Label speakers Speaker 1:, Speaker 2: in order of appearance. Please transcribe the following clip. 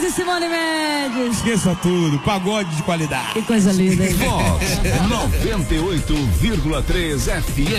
Speaker 1: e Simone Mendes.
Speaker 2: Esqueça tudo, pagode de qualidade.
Speaker 1: Que coisa linda, hein?
Speaker 3: Vox 98,3 FM.